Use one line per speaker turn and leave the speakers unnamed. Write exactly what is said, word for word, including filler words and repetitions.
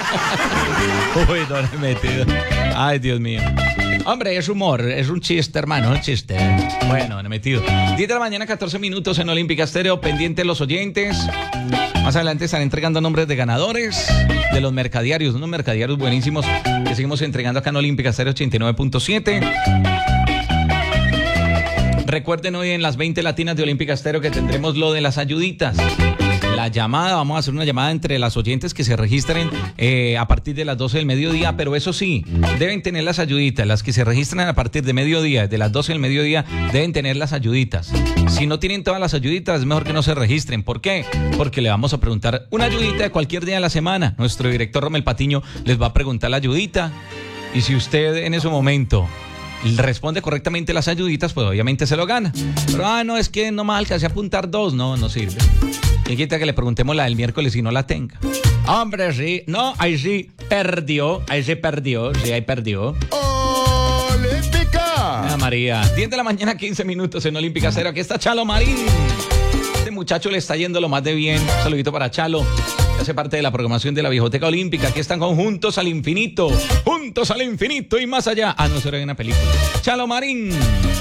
Uy, no le he metido. Ay, Dios mío. Hombre, es humor, es un chiste, hermano, un chiste. Bueno, le he metido. diez de la mañana, catorce minutos en Olímpica Estéreo, pendientes los oyentes. Más adelante estaré entregando nombres de ganadores de los mercadiarios, unos mercadiarios buenísimos que seguimos entregando acá en Olímpica Estéreo ochenta y nueve punto siete. Recuerden hoy en las veinte latinas de Olímpica Estéreo que tendremos lo de las ayuditas. La llamada, vamos a hacer una llamada entre las oyentes que se registren eh, a partir de las doce del mediodía, pero eso sí, deben tener las ayuditas. Las que se registran a partir de mediodía, de las doce del mediodía, deben tener las ayuditas. Si no tienen todas las ayuditas, es mejor que no se registren. ¿Por qué? Porque le vamos a preguntar una ayudita de cualquier día de la semana. Nuestro director Romel Patiño les va a preguntar la ayudita. Y si usted en ese momento responde correctamente las ayuditas, pues obviamente se lo gana. Pero, ah, no, es que nomás alcancé a apuntar dos. No, no sirve. Y quita que le preguntemos la del miércoles y no la tenga. Hombre, sí. No, ahí sí perdió. Ahí sí perdió. Sí, ahí perdió.
¡Olímpica!
Ah, María. diez de la mañana, quince minutos en Olímpica Cero. Aquí está Chalo Marín. Este muchacho le está yendo lo más de bien. Un saludito para Chalo. Hace parte de la programación de la Viejoteca Olímpica. Aquí están con Juntos al Infinito. Juntos al Infinito y más allá. Ah, no, eso era una película. Chalo Marín.